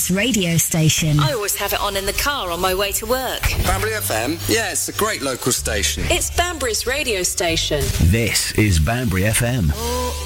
Banbury's radio station. I always have it on in the car on my way to work. Banbury FM? Yeah, it's a great local station. It's Banbury's radio station. This is Banbury FM. Oh.